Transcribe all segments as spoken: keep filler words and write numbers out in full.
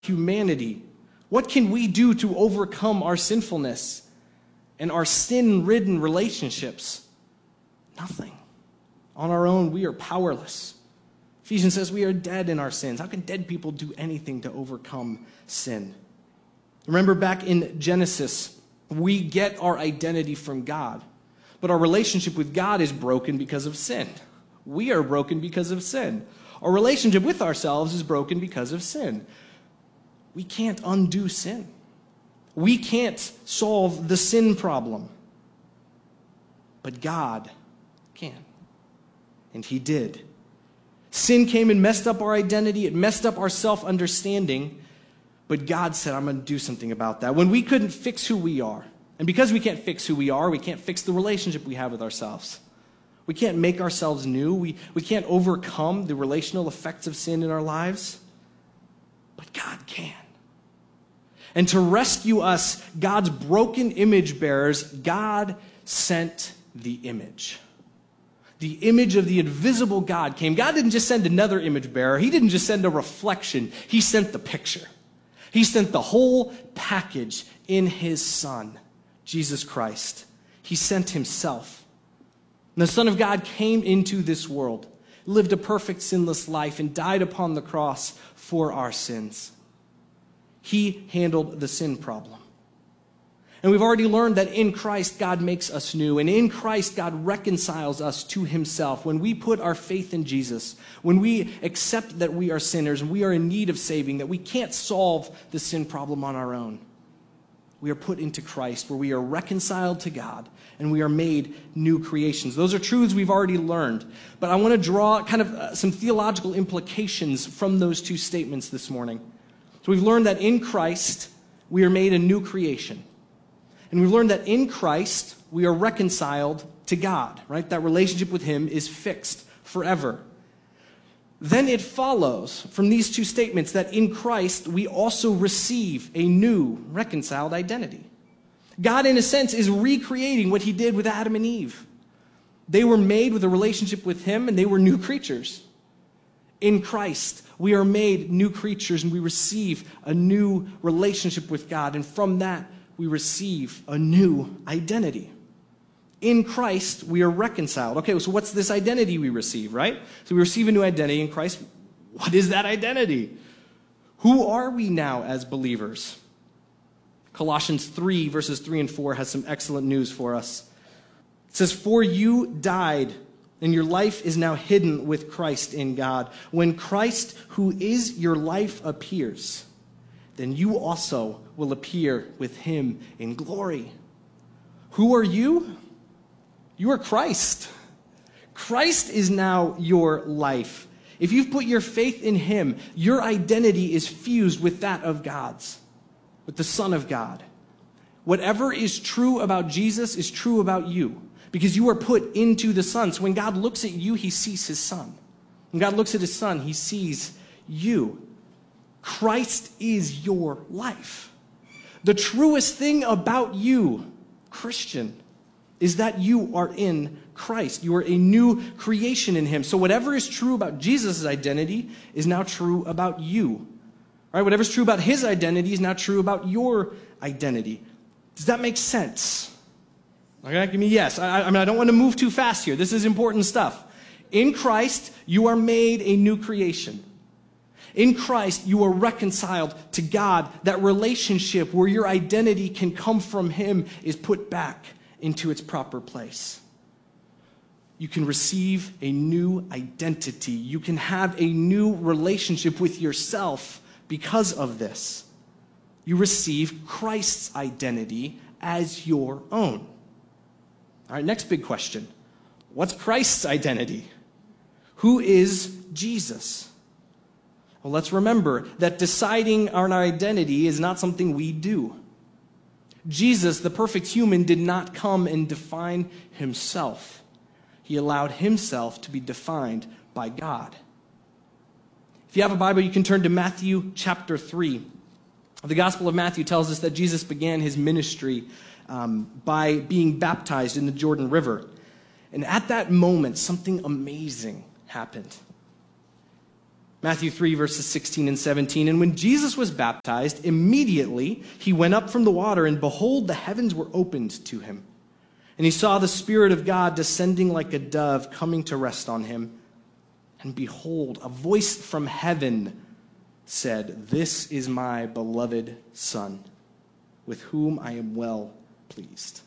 humanity. What can we do to overcome our sinfulness and our sin-ridden relationships? Nothing. On our own, we are powerless. Ephesians says we are dead in our sins. How can dead people do anything to overcome sin? Remember back in Genesis, we get our identity from God, but our relationship with God is broken because of sin. We are broken because of sin. Our relationship with ourselves is broken because of sin. We can't undo sin. We can't solve the sin problem. But God can. And he did. Sin came and messed up our identity. It messed up our self-understanding. But God said, I'm going to do something about that. When we couldn't fix who we are, and because we can't fix who we are, we can't fix the relationship we have with ourselves. We can't make ourselves new. We, we can't overcome the relational effects of sin in our lives. But God can. And to rescue us, God's broken image bearers, God sent the image. The image of the invisible God came. God didn't just send another image bearer. He didn't just send a reflection. He sent the picture. He sent the whole package in his Son, Jesus Christ. He sent himself. And the Son of God came into this world, lived a perfect sinless life, and died upon the cross for our sins. He handled the sin problem. And we've already learned that in Christ, God makes us new. And in Christ, God reconciles us to himself. When we put our faith in Jesus, when we accept that we are sinners and we are in need of saving, that we can't solve the sin problem on our own, we are put into Christ, where we are reconciled to God and we are made new creations. Those are truths we've already learned. But I want to draw kind of uh, some theological implications from those two statements this morning. So we've learned that in Christ, we are made a new creation. And we've learned that in Christ, we are reconciled to God, right? That relationship with him is fixed forever. Then it follows from these two statements that in Christ, we also receive a new reconciled identity. God, in a sense, is recreating what he did with Adam and Eve. They were made with a relationship with him, and they were new creatures. In Christ, we are made new creatures, and we receive a new relationship with God. And from that, we receive a new identity. In Christ, we are reconciled. Okay, so what's this identity we receive, right? So we receive a new identity in Christ. What is that identity? Who are we now as believers? Colossians three, verses three and four has some excellent news for us. It says, "For you died, and your life is now hidden with Christ in God. When Christ, who is your life, appears, then you also will appear with him in glory." Who are you? You are Christ. Christ is now your life. If you've put your faith in him, your identity is fused with that of God's, with the Son of God. Whatever is true about Jesus is true about you, because you are put into the Son. So when God looks at you, he sees his Son. When God looks at his Son, he sees you. Christ is your life. The truest thing about you, Christian, is that you are in Christ. You are a new creation in him. So whatever is true about Jesus' identity is now true about you. All right, whatever's true about his identity is now true about your identity. Does that make sense? Okay, give me a yes. I, I mean, I don't want to move too fast here. This is important stuff. In Christ, you are made a new creation. In Christ, you are reconciled to God. That relationship where your identity can come from him is put back into its proper place. You can receive a new identity. You can have a new relationship with yourself because of this. You receive Christ's identity as your own. All right, next big question. What's Christ's identity? Who is Jesus? Well, let's remember that deciding on our identity is not something we do. Jesus, the perfect human, did not come and define himself. He allowed himself to be defined by God. If you have a Bible, you can turn to Matthew chapter three. The Gospel of Matthew tells us that Jesus began his ministry um, by being baptized in the Jordan River. And at that moment, something amazing happened. Matthew three, verses sixteen and seventeen. And when Jesus was baptized, immediately he went up from the water, and behold, the heavens were opened to him. And he saw the Spirit of God descending like a dove, coming to rest on him. And behold, a voice from heaven said, "This is my beloved Son, with whom I am well pleased."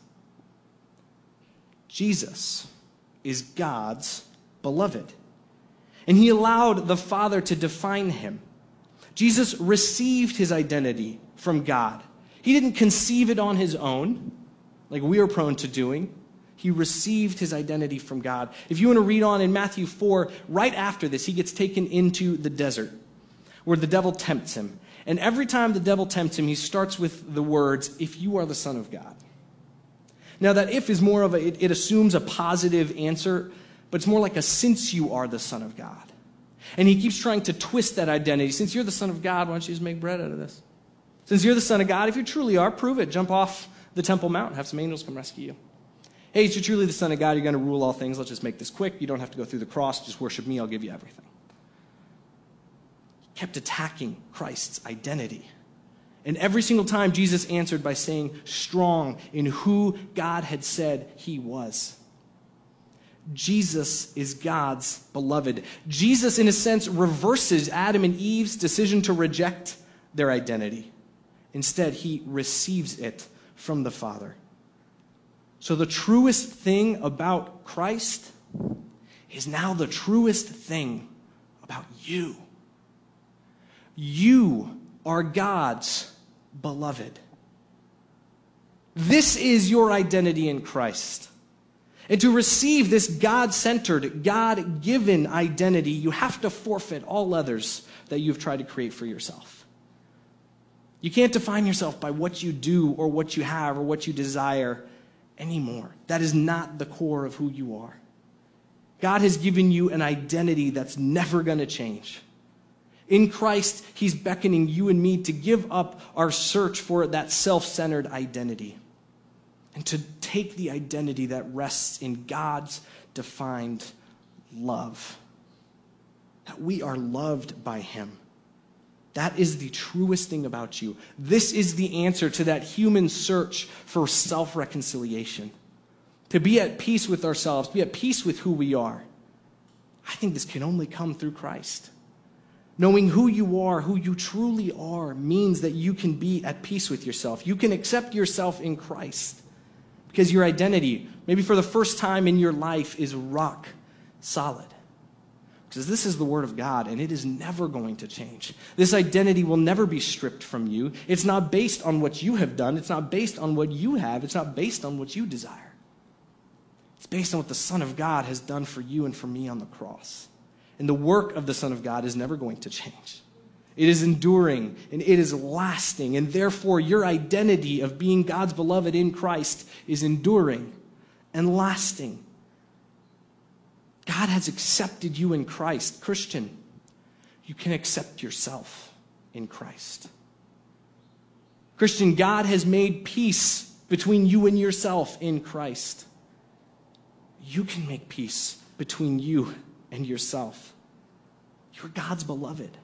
Jesus is God's beloved. And he allowed the Father to define him. Jesus received his identity from God. He didn't conceive it on his own, like we are prone to doing. He received his identity from God. If you want to read on in Matthew four, right after this, he gets taken into the desert where the devil tempts him. And every time the devil tempts him, he starts with the words, "If you are the Son of God." Now that if is more of a, it, it assumes a positive answer, but it's more like a "since you are the Son of God." And he keeps trying to twist that identity. Since you're the Son of God, why don't you just make bread out of this? Since you're the Son of God, if you truly are, prove it. Jump off the Temple Mount, have some angels come rescue you. Hey, if you're truly the Son of God, you're going to rule all things. Let's just make this quick. You don't have to go through the cross. Just worship me. I'll give you everything. He kept attacking Christ's identity. And every single time, Jesus answered by saying strong in who God had said he was. Jesus is God's beloved. Jesus, in a sense, reverses Adam and Eve's decision to reject their identity. Instead, he receives it from the Father. So the truest thing about Christ is now the truest thing about you. You are God's beloved. This is your identity in Christ. And to receive this God-centered, God-given identity, you have to forfeit all others that you've tried to create for yourself. You can't define yourself by what you do or what you have or what you desire anymore. That is not the core of who you are. God has given you an identity that's never going to change. In Christ, he's beckoning you and me to give up our search for that self-centered identity and to take the identity that rests in God's defined love. That we are loved by him. That is the truest thing about you. This is the answer to that human search for self-reconciliation. To be at peace with ourselves, be at peace with who we are. I think this can only come through Christ. Knowing who you are, who you truly are, means that you can be at peace with yourself. You can accept yourself in Christ because your identity, maybe for the first time in your life, is rock solid. Because this is the Word of God, and it is never going to change. This identity will never be stripped from you. It's not based on what you have done. It's not based on what you have. It's not based on what you desire. It's based on what the Son of God has done for you and for me on the cross. And the work of the Son of God is never going to change. It is enduring, and it is lasting, and therefore your identity of being God's beloved in Christ is enduring and lasting. God has accepted you in Christ. Christian, you can accept yourself in Christ. Christian, God has made peace between you and yourself in Christ. You can make peace between you and yourself. You're God's beloved.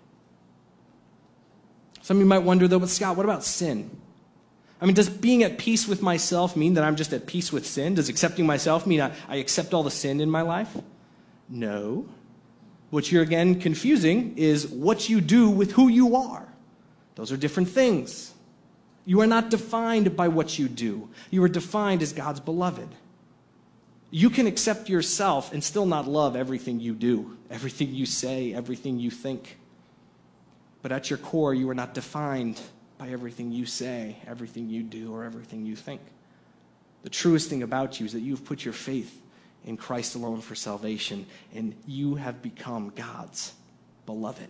Some of you might wonder, though, but Scott, what about sin? I mean, does being at peace with myself mean that I'm just at peace with sin? Does accepting myself mean I, I accept all the sin in my life? No. What you're, again, confusing is what you do with who you are. Those are different things. You are not defined by what you do. You are defined as God's beloved. You can accept yourself and still not love everything you do, everything you say, everything you think. But at your core, you are not defined by everything you say, everything you do, or everything you think. The truest thing about you is that you've put your faith in Christ alone for salvation, and you have become God's beloved.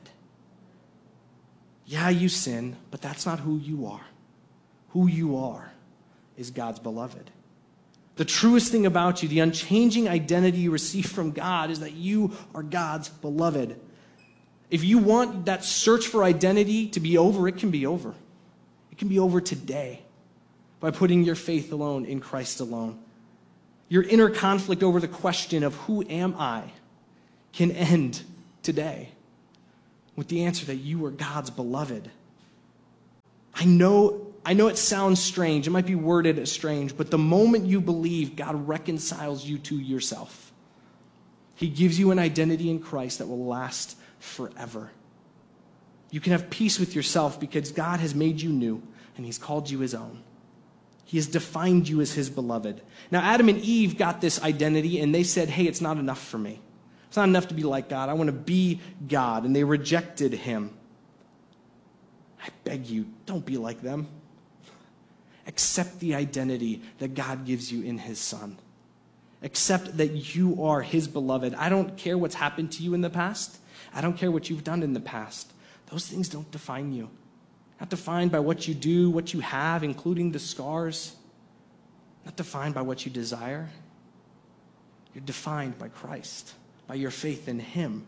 Yeah, you sin, but that's not who you are. Who you are is God's beloved. The truest thing about you, the unchanging identity you receive from God, is that you are God's beloved. If you want that search for identity to be over, it can be over. It can be over today by putting your faith alone in Christ alone. Your inner conflict over the question of who am I can end today with the answer that you are God's beloved. I know, I know it sounds strange. It might be worded as strange, but the moment you believe, God reconciles you to yourself. He gives you an identity in Christ that will last forever. You can have peace with yourself because God has made you new and he's called you his own. He has defined you as his beloved. Now, Adam and Eve got this identity and they said, hey, it's not enough for me. It's not enough to be like God. I want to be God. And they rejected him. I beg you, don't be like them. Accept the identity that God gives you in his Son. Accept that you are his beloved. I don't care what's happened to you in the past. I don't care what you've done in the past. Those things don't define you. Not defined by what you do, what you have, including the scars. Not defined by what you desire. You're defined by Christ, by your faith in him.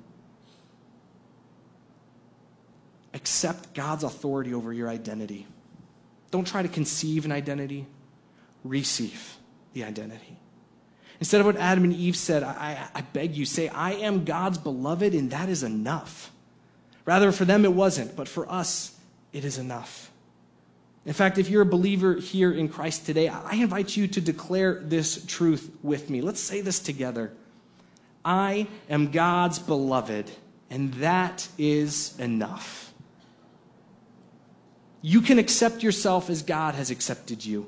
Accept God's authority over your identity. Don't try to conceive an identity. Receive the identity. Instead of what Adam and Eve said, I, I beg you, say, I am God's beloved, and that is enough. Rather, for them it wasn't, but for us, it is enough. In fact, if you're a believer here in Christ today, I invite you to declare this truth with me. Let's say this together. I am God's beloved, and that is enough. You can accept yourself as God has accepted you.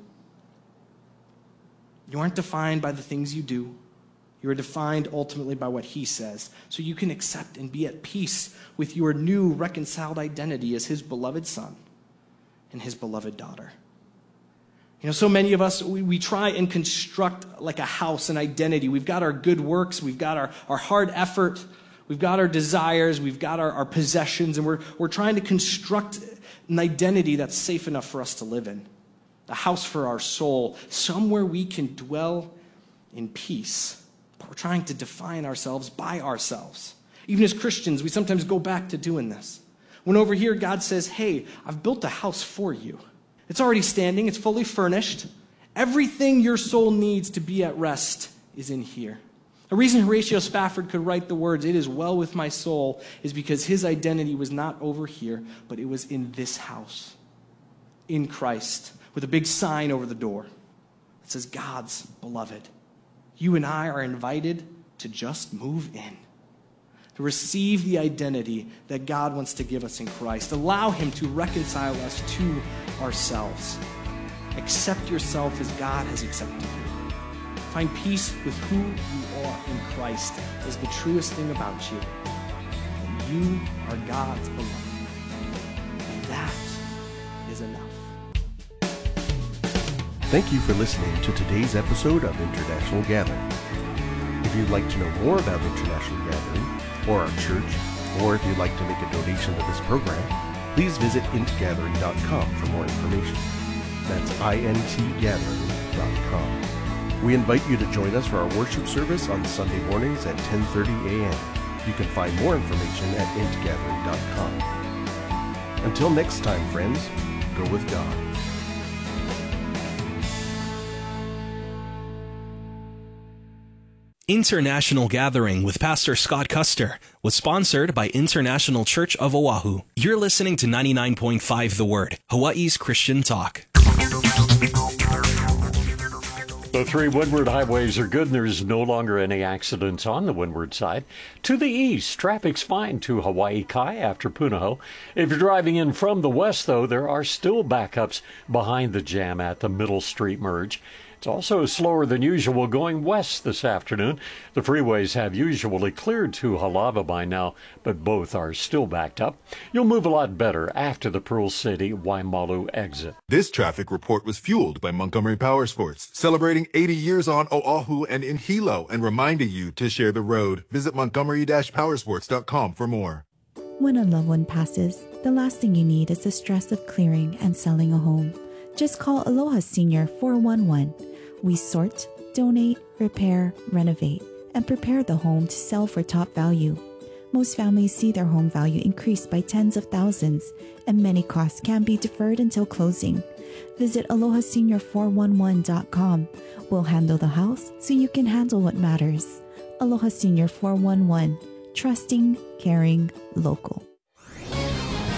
You aren't defined by the things you do. You are defined ultimately by what he says. So you can accept and be at peace with your new reconciled identity as his beloved son and his beloved daughter. You know, so many of us, we, we try and construct like a house, an identity. We've got our good works. We've got our, our hard effort. We've got our desires. We've got our, our possessions. And we're, we're trying to construct an identity that's safe enough for us to live in. A house for our soul, somewhere we can dwell in peace. But we're trying to define ourselves by ourselves. Even as Christians, we sometimes go back to doing this. When over here, God says, hey, I've built a house for you. It's already standing. It's fully furnished. Everything your soul needs to be at rest is in here. The reason Horatio Spafford could write the words, it is well with my soul, is because his identity was not over here, but it was in this house, in Christ, with a big sign over the door that says, God's beloved. You and I are invited to just move in, to receive the identity that God wants to give us in Christ. Allow him to reconcile us to ourselves. Accept yourself as God has accepted you. Find peace with who you are in Christ is the truest thing about you. And you are God's beloved. And that is enough. Thank you for listening to today's episode of International Gathering. If you'd like to know more about International Gathering or our church, or if you'd like to make a donation to this program, please visit int gathering dot com for more information. That's int gathering dot com. We invite you to join us for our worship service on Sunday mornings at ten thirty a.m. You can find more information at int gathering dot com. Until next time, friends, go with God. International Gathering with Pastor Scott Custer was sponsored by International Church of Oahu. You're listening to ninety-nine point five The Word, Hawaii's Christian talk. The three windward highways are good, and there's no longer any accidents on the windward side. To the east, traffic's fine to Hawaii Kai after Punahou. If you're driving in from the west, though, there are still backups behind the jam at the Middle Street merge. It's also slower than usual going west this afternoon. The freeways have usually cleared to Halava by now, but both are still backed up. You'll move a lot better after the Pearl City Waimalu exit. This traffic report was fueled by Montgomery Power Sports, celebrating eighty years on Oahu and in Hilo, and reminding you to share the road. Visit montgomery dash powersports dot com for more. When a loved one passes, the last thing you need is the stress of clearing and selling a home. Just call Aloha Senior four one one. We sort, donate, repair, renovate, and prepare the home to sell for top value. Most families see their home value increase by tens of thousands, and many costs can be deferred until closing. Visit aloha senior four one one dot com. We'll handle the house so you can handle what matters. Aloha Senior four one one. Trusting, caring, local.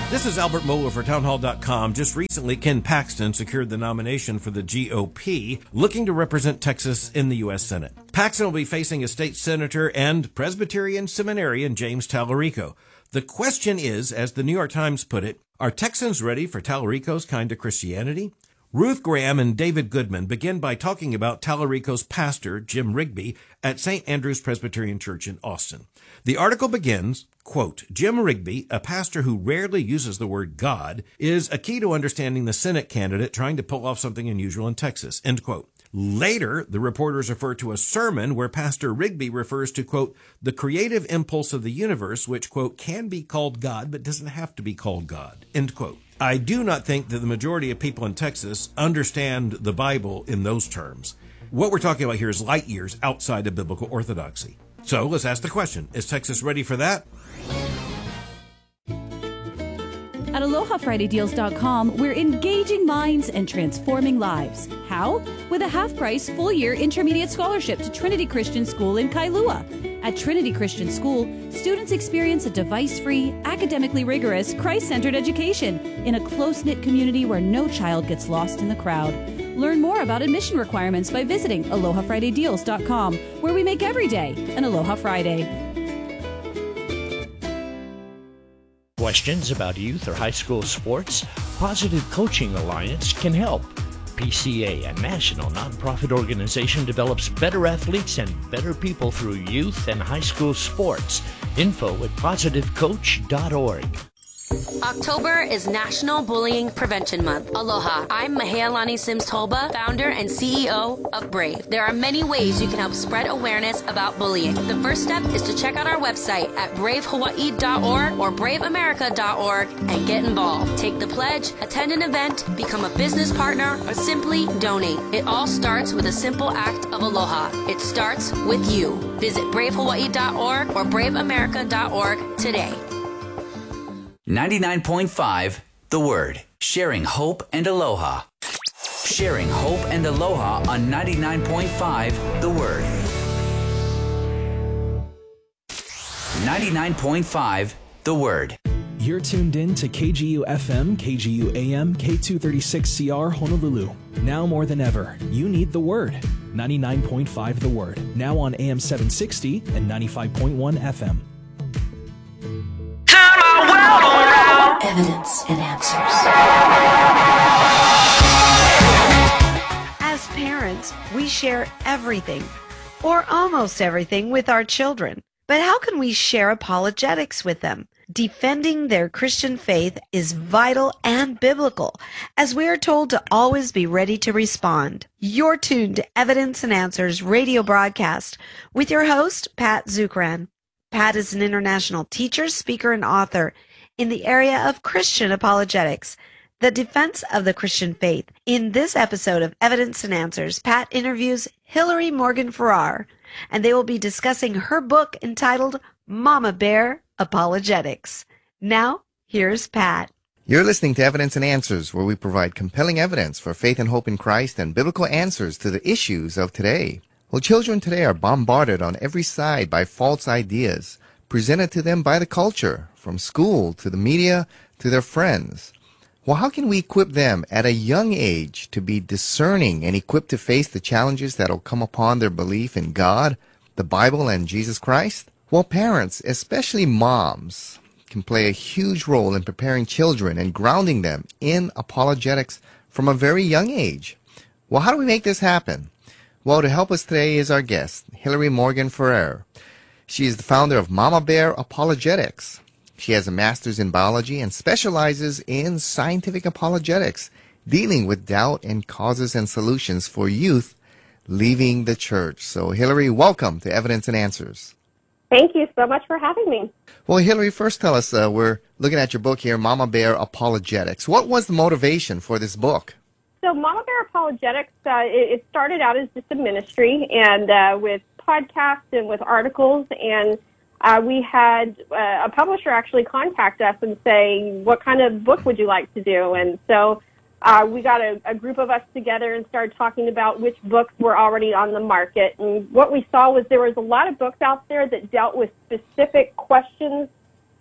This is Albert Mohler for townhall dot com. Just recently, Ken Paxton secured the nomination for the G O P, looking to represent Texas in the U S Senate. Paxton will be facing a state senator and Presbyterian seminarian James Tallarico. The question is, as the New York Times put it, are Texans ready for Tallarico's kind of Christianity? Ruth Graham and David Goodman begin by talking about Tallarico's pastor, Jim Rigby, at Saint Andrew's Presbyterian Church in Austin. The article begins, quote, Jim Rigby, a pastor who rarely uses the word God, is a key to understanding the Senate candidate trying to pull off something unusual in Texas, end quote. Later, the reporters refer to a sermon where Pastor Rigby refers to, quote, the creative impulse of the universe, which, quote, can be called God, but doesn't have to be called God, end quote. I do not think that the majority of people in Texas understand the Bible in those terms. What we're talking about here is light years outside of biblical orthodoxy. So let's ask the question, is Texas ready for that? At Aloha Friday Deals dot com, we're engaging minds and transforming lives. How? With a half-price, full-year intermediate scholarship to Trinity Christian School in Kailua. At Trinity Christian School, students experience a device-free, academically rigorous, Christ-centered education in a close-knit community where no child gets lost in the crowd. Learn more about admission requirements by visiting Aloha Friday Deals dot com, where we make every day an Aloha Friday. Questions about youth or high school sports? Positive Coaching Alliance can help. P C A, a national nonprofit organization, develops better athletes and better people through youth and high school sports. Info at positive coach dot org. October is National Bullying Prevention Month. Aloha, I'm Mahealani Sims-Tolba, founder and C E O of Brave. There are many ways you can help spread awareness about bullying. The first step is to check out our website at brave hawaii dot org or brave america dot org and get involved. Take the pledge, attend an event, become a business partner, or simply donate. It all starts with a simple act of aloha. It starts with you. Visit brave hawaii dot org or brave america dot org today. ninety-nine point five The Word. Sharing hope and aloha. Sharing hope and aloha on ninety-nine point five The Word. ninety-nine point five The Word. You're tuned in to K G U F M, K G U A M, K two thirty-six C R Honolulu. Now more than ever, you need the Word. ninety-nine point five The Word. Now on A M seven sixty and ninety-five point one F M. Evidence and answers. As parents, we share everything, or almost everything, with our children. But how can we share apologetics with them? Defending their Christian faith is vital and biblical, as we are told to always be ready to respond. You're tuned to Evidence and Answers radio broadcast with your host, Pat Zucran. Pat is an international teacher, speaker, and author in the area of Christian apologetics, the defense of the Christian faith. In this episode of Evidence and Answers, Pat interviews Hillary Morgan Farrar, and they will be discussing her book entitled Mama Bear Apologetics. Now, here's Pat. You're listening to Evidence and Answers, where we provide compelling evidence for faith and hope in Christ and biblical answers to the issues of today. Well, children today are bombarded on every side by false ideas presented to them by the culture, from school to the media to their friends. Well, how can we equip them at a young age to be discerning and equipped to face the challenges that will come upon their belief in God, the Bible, and Jesus Christ? Well, parents, especially moms, can play a huge role in preparing children and grounding them in apologetics from a very young age. Well, how do we make this happen? Well, to help us today is our guest, Hillary Morgan Farrar. She is the founder of Mama Bear Apologetics. She has a master's in biology and specializes in scientific apologetics, dealing with doubt and causes and solutions for youth leaving the church. So, Hillary, welcome to Evidence and Answers. Thank you so much for having me. Well, Hillary, first tell us, uh, we're looking at your book here, Mama Bear Apologetics. What was the motivation for this book? So Mama Bear Apologetics, uh, it, it started out as just a ministry, and uh, with podcasts and with articles, and uh, we had uh, a publisher actually contact us and say, what kind of book would you like to do? And so uh, we got a, a group of us together and started talking about which books were already on the market. And what we saw was there was a lot of books out there that dealt with specific questions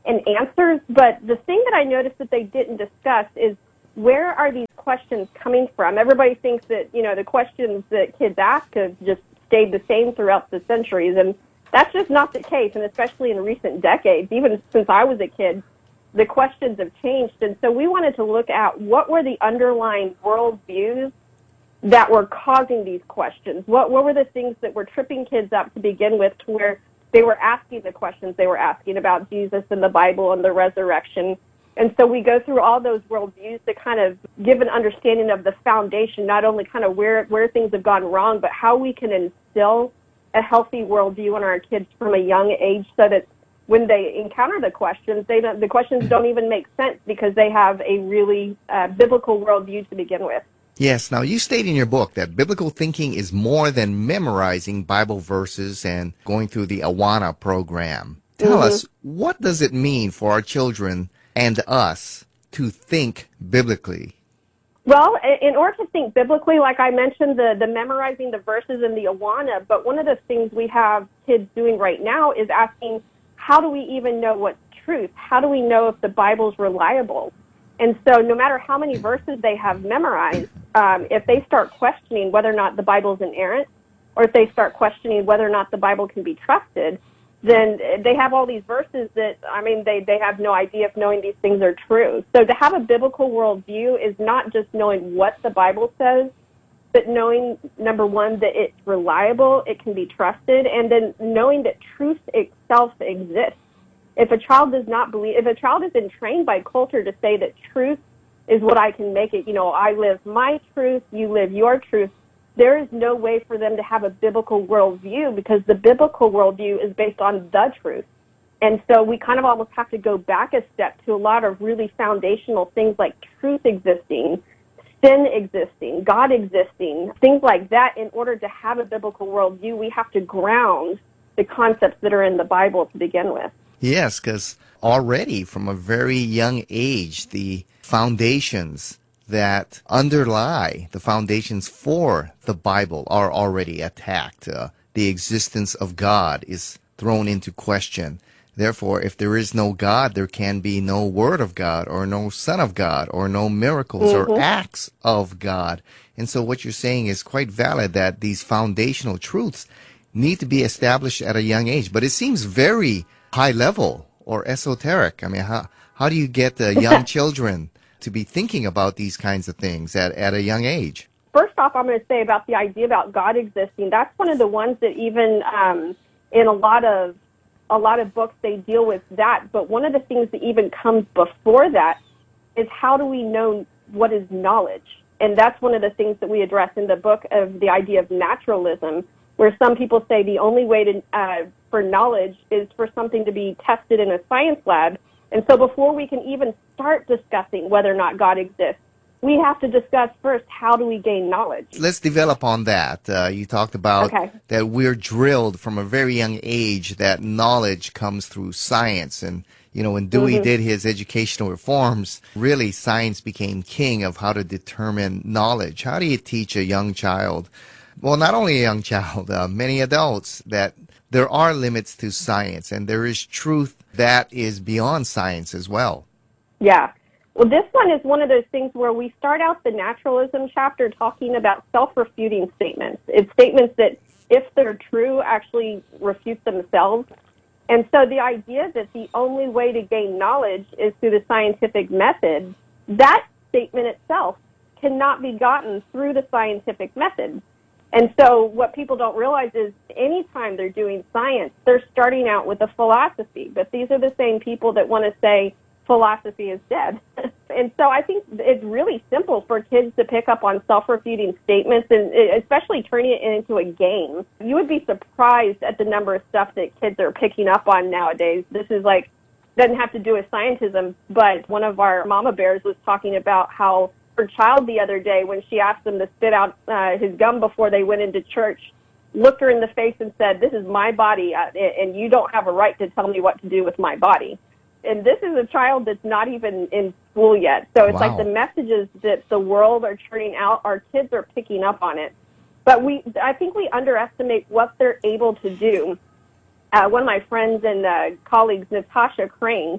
and answers. But the thing that I noticed that they didn't discuss is, where are these questions coming from? Everybody thinks that, you know, the questions that kids ask have just stayed the same throughout the centuries, and that's just not the case, and especially in recent decades. Even since I was a kid, the questions have changed, and so we wanted to look at what were the underlying worldviews that were causing these questions. What, what were the things that were tripping kids up to begin with, to where they were asking the questions they were asking about Jesus and the Bible and the resurrection. And so we go through all those worldviews to kind of give an understanding of the foundation, not only kind of where, where things have gone wrong, but how we can instill a healthy worldview on our kids from a young age, so that when they encounter the questions, they don't, the questions don't even make sense because they have a really uh, biblical worldview to begin with. Yes. Now, you state in your book that biblical thinking is more than memorizing Bible verses and going through the Awana program. Tell Mm-hmm. us, what does it mean for our children and us to think biblically? Well, in order to think biblically, like I mentioned, the, the memorizing the verses in the Awana, but one of the things we have kids doing right now is asking, how do we even know what's truth? How do we know if the Bible's reliable? And so no matter how many verses they have memorized, um, if they start questioning whether or not the Bible's inerrant, or if they start questioning whether or not the Bible can be trusted, then they have all these verses that, I mean, they, they have no idea if knowing these things are true. So to have a biblical worldview is not just knowing what the Bible says, but knowing, number one, that it's reliable, it can be trusted, and then knowing that truth itself exists. If a child does not believe, if a child has been trained by culture to say that truth is what I can make it, you know, I live my truth, you live your truth, there is no way for them to have a biblical worldview, because the biblical worldview is based on the truth. And so we kind of almost have to go back a step to a lot of really foundational things like truth existing, sin existing, God existing, things like that. In order to have a biblical worldview, we have to ground the concepts that are in the Bible to begin with. Yes, because already from a very young age, the foundations that underlie the foundations for the Bible are already attacked. Uh, the existence of God is thrown into question. Therefore, if there is no God, there can be no Word of God, or no Son of God, or no miracles Mm-hmm. or acts of God. And so what you're saying is quite valid, that these foundational truths need to be established at a young age. But it seems very high level or esoteric. I mean, how, how do you get uh, young children to be thinking about these kinds of things at, at a young age? First off, I'm going to say about the idea about God existing, that's one of the ones that even um, in a lot of a lot of books they deal with that. But one of the things that even comes before that is, how do we know what is knowledge? And that's one of the things that we address in the book, of the idea of naturalism, where some people say the only way to uh, for knowledge is for something to be tested in a science lab. And so before we can even start discussing whether or not God exists, we have to discuss first, how do we gain knowledge? Let's develop on that. Uh, you talked about Okay. that we're drilled from a very young age that knowledge comes through science. And, you know, when Dewey Mhm. did his educational reforms, really science became king of how to determine knowledge. How do you teach a young child, well, not only a young child, uh, many adults, that there are limits to science and there is truth that is beyond science as well? Yeah. Well, this one is one of those things where we start out the naturalism chapter talking about self-refuting statements. It's statements that, if they're true, actually refute themselves. And so the idea that the only way to gain knowledge is through the scientific method, that statement itself cannot be gotten through the scientific method. And so what people don't realize is, anytime they're doing science, they're starting out with a philosophy. But these are the same people that want to say philosophy is dead. And so I think it's really simple for kids to pick up on self-refuting statements, and especially turning it into a game. You would be surprised at the number of stuff that kids are picking up on nowadays. This is like, doesn't have to do with scientism, but one of our mama bears was talking about how her child the other day, when she asked him to spit out uh, his gum before they went into church, looked her in the face and said, "This is my body, uh, and you don't have a right to tell me what to do with my body." And this is a child that's not even in school yet. So it's Wow. like the messages that the world are churning out, our kids are picking up on it. But we, I think we underestimate what they're able to do. Uh, one of my friends and uh, colleagues, Natasha Crane,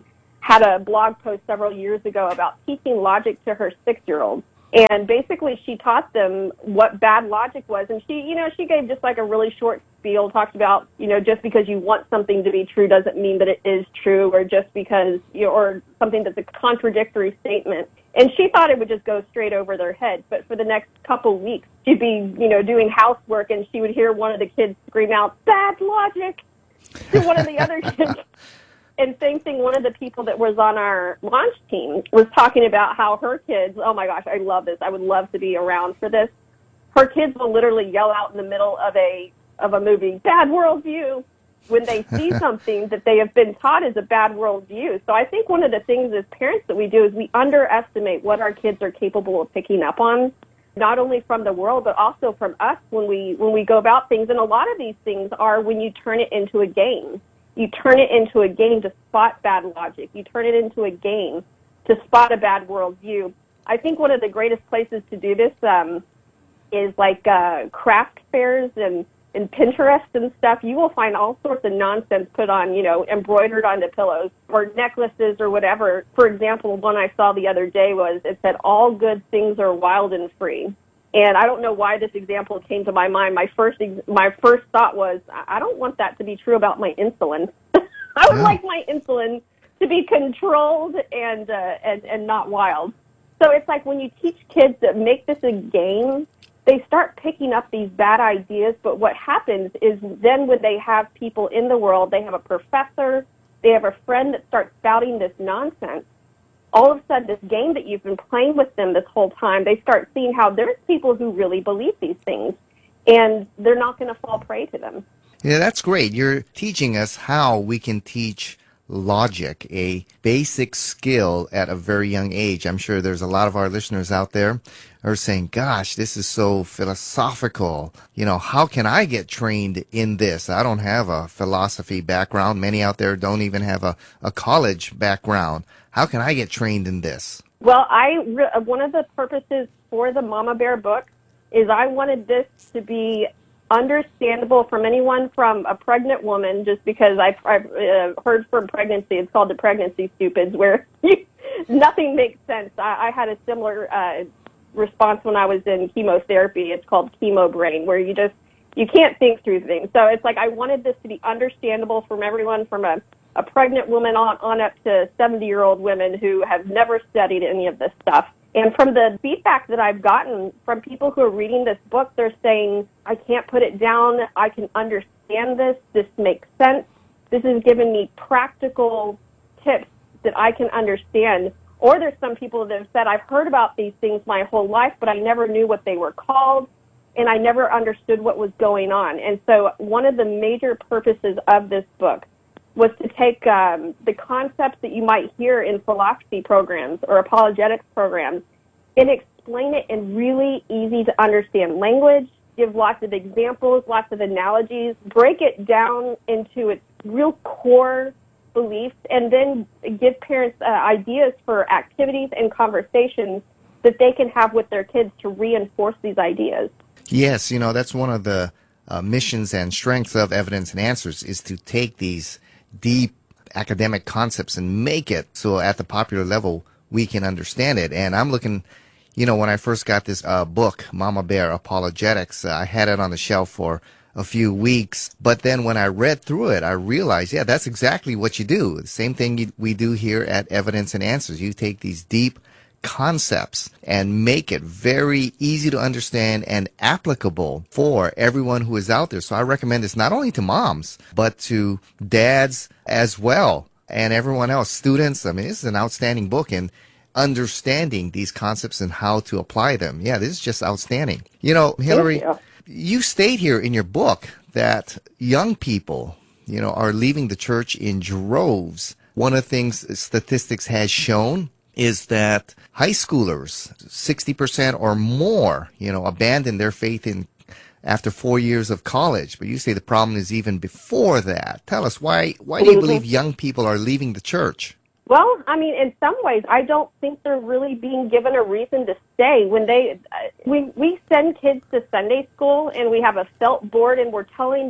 had a blog post several years ago about teaching logic to her six-year-old. And basically she taught them what bad logic was. And she, you know, she gave just like a really short spiel, talked about, you know, just because you want something to be true doesn't mean that it is true, or just because, you know, or something that's a contradictory statement. And she thought it would just go straight over their head. But for the next couple weeks, she'd be, you know, doing housework, and she would hear one of the kids scream out, "Bad logic," to one of the other kids. And same thing, one of the people that was on our launch team was talking about how her kids, oh my gosh, I love this. I would love to be around for this. Her kids will literally yell out in the middle of a of a movie, "Bad worldview," when they see something that they have been taught is a bad worldview. So I think one of the things as parents that we do is we underestimate what our kids are capable of picking up on, not only from the world, but also from us when we when we go about things. And a lot of these things are when you turn it into a game. You turn it into a game to spot bad logic. You turn it into a game to spot a bad worldview. I think one of the greatest places to do this um, is like uh, craft fairs and, and Pinterest and stuff. You will find all sorts of nonsense put on, you know, embroidered onto pillows or necklaces or whatever. For example, one I saw the other day was, it said, "All good things are wild and free." And I don't know why this example came to my mind. My first my first thought was, I don't want that to be true about my insulin. I would yeah. like my insulin to be controlled and, uh, and and not wild. So it's like when you teach kids that make this a game, they start picking up these bad ideas. But what happens is then when they have people in the world, they have a professor, they have a friend that starts spouting this nonsense, all of a sudden, this game that you've been playing with them this whole time, they start seeing how there's people who really believe these things, and they're not going to fall prey to them. Yeah, that's great. You're teaching us how we can teach logic, a basic skill at a very young age. I'm sure there's a lot of our listeners out there who are saying, gosh, this is so philosophical. You know, how can I get trained in this? I don't have a philosophy background. Many out there don't even have a, a college background. How can I get trained in this? Well, I re- one of the purposes for the Mama Bear book is I wanted this to be understandable from anyone from a pregnant woman, just because I've, I've uh, heard from pregnancy, it's called the pregnancy stupids, where you, nothing makes sense. I, I had a similar uh, response when I was in chemotherapy. It's called chemo brain, where you just, you can't think through things. So it's like I wanted this to be understandable from everyone, from a a pregnant woman on, on up to seventy-year-old women who have never studied any of this stuff. And from the feedback that I've gotten from people who are reading this book, they're saying, I can't put it down. I can understand this. This makes sense. This has given me practical tips that I can understand. Or there's some people that have said, I've heard about these things my whole life, but I never knew what they were called, and I never understood what was going on. And so one of the major purposes of this book was to take um, the concepts that you might hear in philosophy programs or apologetics programs and explain it in really easy to understand language, give lots of examples, lots of analogies, break it down into its real core beliefs, and then give parents uh, ideas for activities and conversations that they can have with their kids to reinforce these ideas. Yes, you know, that's one of the uh, missions and strengths of Evidence and Answers, is to take these deep academic concepts and make it so at the popular level we can understand it. And I'm looking, you know, when I first got this uh, book, Mama Bear Apologetics, uh, I had it on the shelf for a few weeks. But then when I read through it, I realized, yeah, that's exactly what you do. The same thing you, we do here at Evidence and Answers. You take these deep concepts and make it very easy to understand and applicable for everyone who is out there. So I recommend this not only to moms, but to dads as well, and everyone else, students. I mean, this is an outstanding book in understanding these concepts and how to apply them. Yeah, this is just outstanding. You know, Hillary, you. you state here in your book that young people, you know, are leaving the church in droves. One of the things statistics has shown is that high schoolers, sixty percent or more, you know, abandon their faith in after four years of college. But you say the problem is even before that. Tell us, why why do you believe young people are leaving the church? Well, I mean, in some ways, I don't think they're really being given a reason to stay. When they, we we send kids to Sunday school, and we have a felt board, and we're telling them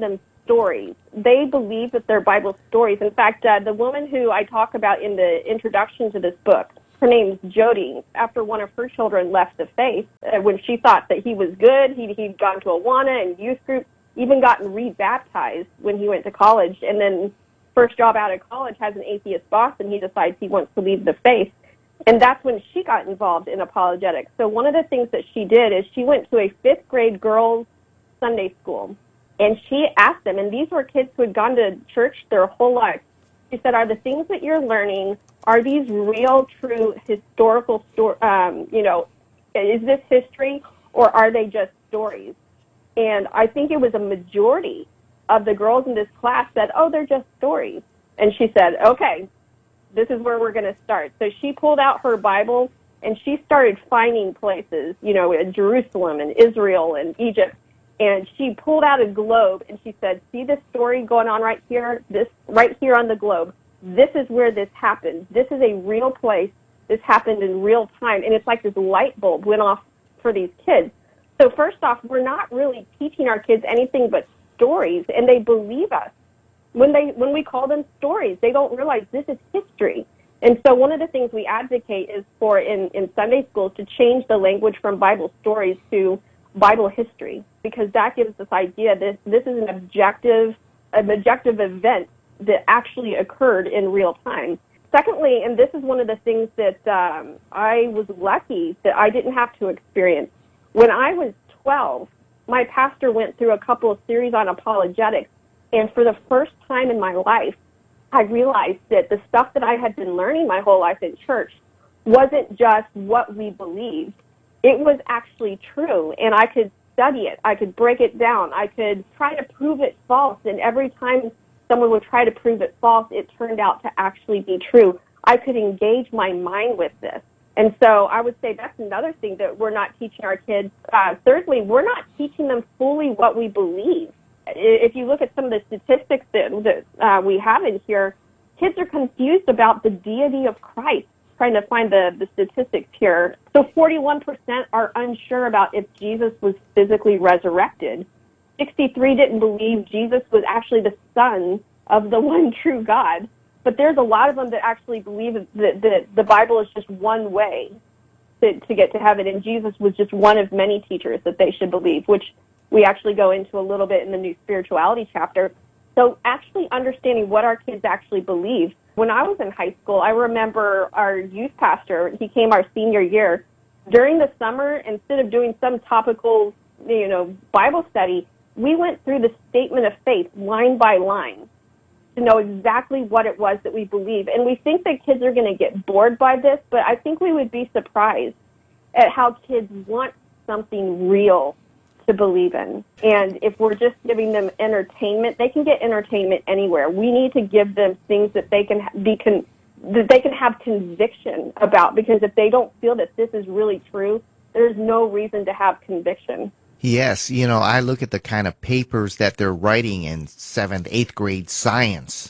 stories. They believe that they're Bible stories. In fact, uh, the woman who I talk about in the introduction to this book, her name's Jody. After one of her children left the faith, uh, when she thought that he was good, he'd, he'd gone to Awana and youth group, even gotten rebaptized when he went to college, and then first job out of college has an atheist boss, and he decides he wants to leave the faith. And that's when she got involved in apologetics. So one of the things that she did is she went to a fifth grade girls' Sunday school, and she asked them, and these were kids who had gone to church their whole life. She said, are the things that you're learning, are these real, true, historical, sto- um, you know, is this history, or are they just stories? And I think it was a majority of the girls in this class said, oh, they're just stories. And she said, okay, this is where we're going to start. So she pulled out her Bible, and she started finding places, you know, in Jerusalem and Israel and Egypt. And she pulled out a globe, and she said, see this story going on right here, this right here on the globe? This is where this happened. This is a real place. This happened in real time. And it's like this light bulb went off for these kids. So first off, we're not really teaching our kids anything but stories, and they believe us. When they when we call them stories, they don't realize this is history. And so one of the things we advocate is for in, in Sunday schools to change the language from Bible stories to Bible history, because that gives this idea that this is an objective, an objective event that actually occurred in real time. Secondly, and this is one of the things that um, I was lucky that I didn't have to experience. When I was twelve, my pastor went through a couple of series on apologetics, and for the first time in my life, I realized that the stuff that I had been learning my whole life in church wasn't just what we believed. It was actually true, and I could study it. I could break it down. I could try to prove it false, and every time someone would try to prove it false, it turned out to actually be true. I could engage my mind with this. And so I would say that's another thing that we're not teaching our kids. Uh, thirdly, we're not teaching them fully what we believe. If you look at some of the statistics that, that uh, we have in here, kids are confused about the deity of Christ. Trying to find the, the statistics here. So forty-one percent are unsure about if Jesus was physically resurrected. sixty-three didn't believe Jesus was actually the Son of the one true God. But there's a lot of them that actually believe that, that the Bible is just one way to, to get to heaven, and Jesus was just one of many teachers that they should believe, which we actually go into a little bit in the New Spirituality chapter. So actually understanding what our kids actually believe. When I was in high school, I remember our youth pastor, he came our senior year. During the summer, instead of doing some topical, you know, Bible study, we went through the statement of faith line by line to know exactly what it was that we believe. And we think that kids are going to get bored by this, but I think we would be surprised at how kids want something real to believe in. And if we're just giving them entertainment, they can get entertainment anywhere. We need to give them things that they can be con- that they can have conviction about, because if they don't feel that this is really true, there's no reason to have conviction. Yes, you know, I look at the kind of papers that they're writing in seventh, eighth grade science,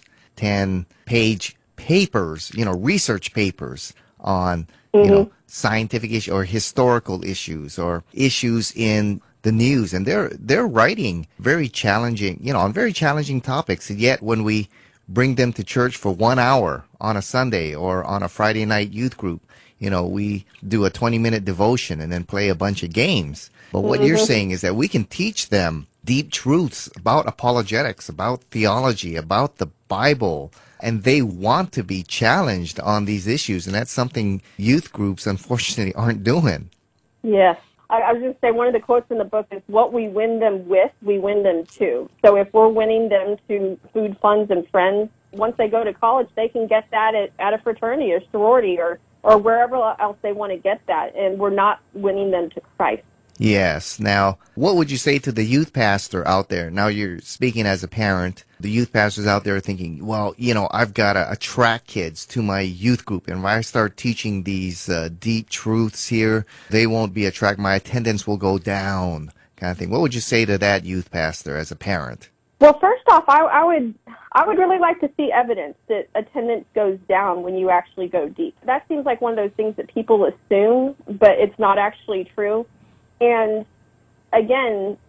ten-page papers, you know, research papers on, mm-hmm. you know, scientific issues or historical issues or issues in the news, and they're they're writing very challenging, you know, on very challenging topics. And yet, when we bring them to church for one hour on a Sunday or on a Friday night youth group, you know, we do a twenty-minute devotion and then play a bunch of games. But what mm-hmm. you're saying is that we can teach them deep truths about apologetics, about theology, about the Bible, and they want to be challenged on these issues, and that's something youth groups, unfortunately, aren't doing. Yes. I, I was going to say, one of the quotes in the book is, what we win them with, we win them to. So if we're winning them to food, funds, and friends, once they go to college, they can get that at, at a fraternity or sorority or, or wherever else they want to get that, and we're not winning them to Christ. Yes. Now, what would you say to the youth pastor out there? Now you're speaking as a parent. The youth pastors out there are thinking, well, you know, I've got to attract kids to my youth group. And if I start teaching these uh, deep truths here, they won't be attracted. My attendance will go down, kind of thing. What would you say to that youth pastor as a parent? Well, first off, I, I would I would really like to see evidence that attendance goes down when you actually go deep. That seems like one of those things that people assume, but it's not actually true. And again,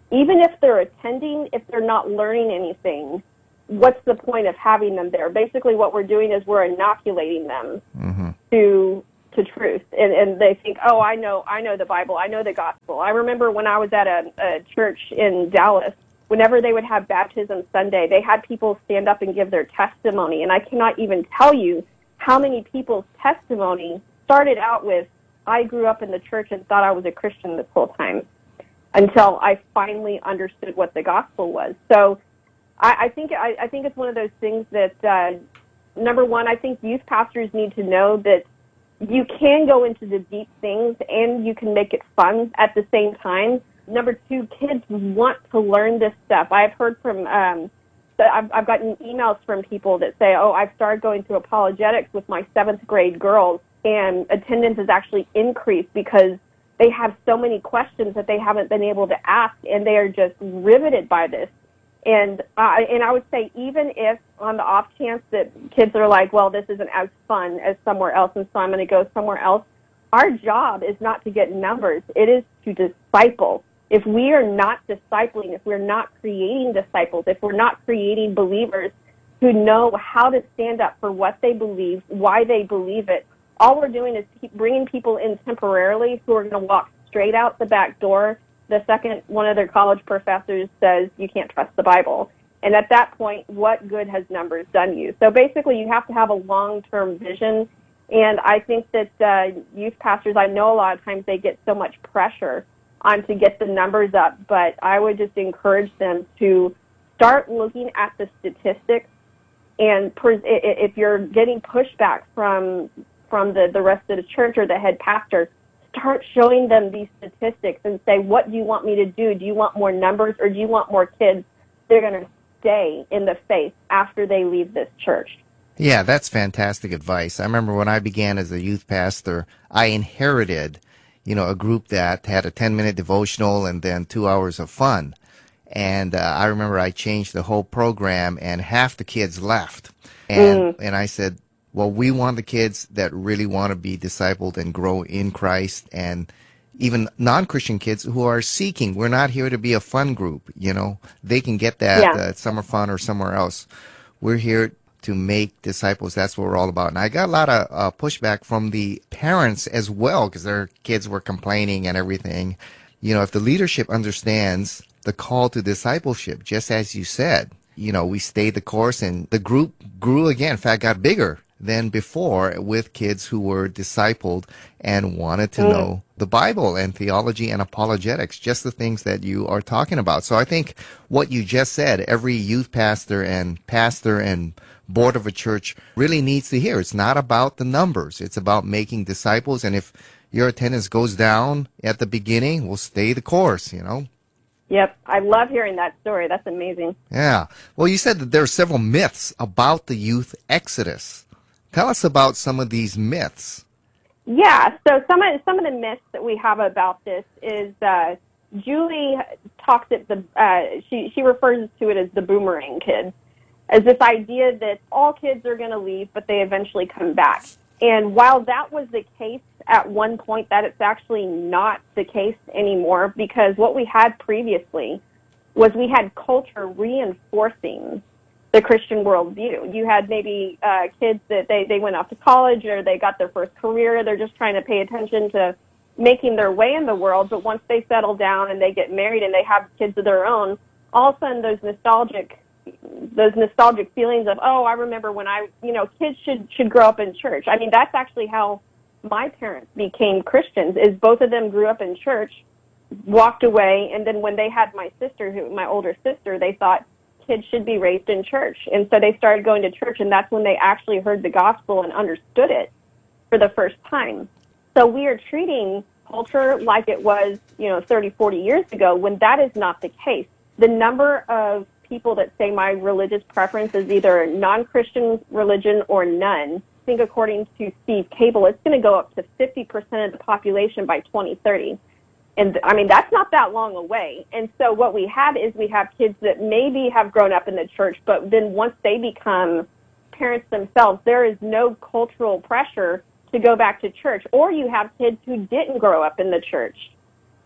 even if they're attending, if they're not learning anything, what's the point of having them there? Basically, what we're doing is we're inoculating them mm-hmm. to to truth, and and they think, oh, I know, I know the Bible, I know the gospel. I remember when I was at a, a church in Dallas, whenever they would have baptism Sunday, they had people stand up and give their testimony, and I cannot even tell you how many people's testimony started out with, I grew up in the church and thought I was a Christian this whole time, until I finally understood what the gospel was. So I, I think I, I think it's one of those things that, uh, number one, I think youth pastors need to know that you can go into the deep things and you can make it fun at the same time. Number two, kids want to learn this stuff. I've heard from, um, I've, I've gotten emails from people that say, oh, I've started going through apologetics with my seventh grade girls, and attendance has actually increased because they have so many questions that they haven't been able to ask, and they are just riveted by this. And uh, and I would say, even if on the off chance that kids are like, well, this isn't as fun as somewhere else, and so I'm going to go somewhere else, our job is not to get numbers. It is to disciple. If we are not discipling, if we're not creating disciples, if we're not creating believers who know how to stand up for what they believe, why they believe it, all we're doing is keep bringing people in temporarily who are going to walk straight out the back door the second one of their college professors says you can't trust the Bible. And at that point, what good has numbers done you? So basically, you have to have a long-term vision. And I think that uh, youth pastors, I know a lot of times they get so much pressure on to get the numbers up, but I would just encourage them to start looking at the statistics. And per, if you're getting pushback from from the, the rest of the church or the head pastor, start showing them these statistics and say, what do you want me to do? Do you want more numbers, or do you want more kids that are going to stay in the faith after they leave this church? Yeah, that's fantastic advice. I remember when I began as a youth pastor, I inherited, you know, a group that had a ten-minute devotional and then two hours of fun. And uh, I remember I changed the whole program, and half the kids left. And mm. and I said, well, we want the kids that really want to be discipled and grow in Christ, and even non-Christian kids who are seeking. We're not here to be a fun group, you know. They can get that yeah. uh, summer fun or somewhere else. We're here to make disciples. That's what we're all about. And I got a lot of uh, pushback from the parents as well, because their kids were complaining and everything. You know, if the leadership understands the call to discipleship, just as you said, you know, we stayed the course, and the group grew again. In fact, got bigger than before, with kids who were discipled and wanted to mm. know the Bible and theology and apologetics, just the things that you are talking about. So I think what you just said, every youth pastor and pastor and board of a church really needs to hear. It's not about the numbers. It's about making disciples. And if your attendance goes down at the beginning, we'll stay the course, you know. Yep. I love hearing that story. That's amazing. Yeah. Well, you said that there are several myths about the youth exodus. Tell us about some of these myths. Yeah, so some of some of the myths that we have about this is uh, Julie talks at the uh, she she refers to it as the boomerang kids, as this idea that all kids are going to leave, but they eventually come back. And while that was the case at one point, that it's actually not the case anymore, because what we had previously was we had culture reinforcing the Christian worldview. You had maybe uh, kids that they, they went off to college, or they got their first career. They're just trying to pay attention to making their way in the world. But once they settle down and they get married and they have kids of their own, all of a sudden those nostalgic those nostalgic feelings of, oh, I remember when I, you know, kids should should grow up in church. I mean, that's actually how my parents became Christians, is both of them grew up in church, walked away, and then when they had my sister, who my older sister, they thought kids should be raised in church. And so they started going to church, and that's when they actually heard the gospel and understood it for the first time. So we are treating culture like it was, you know, thirty, forty years ago, when that is not the case. The number of people that say my religious preference is either non-Christian religion or none, I think according to Steve Cable, it's going to go up to fifty percent of the population by twenty thirty. And, I mean, that's not that long away. And so what we have is we have kids that maybe have grown up in the church, but then once they become parents themselves, there is no cultural pressure to go back to church. Or you have kids who didn't grow up in the church,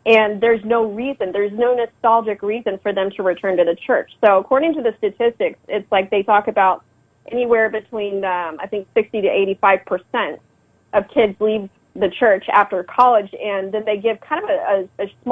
and there's no reason, there's no nostalgic reason for them to return to the church. So according to the statistics, it's like they talk about anywhere between, um, I think, sixty to eighty-five percent of kids leave the church after college, and then they give kind of a, a, a small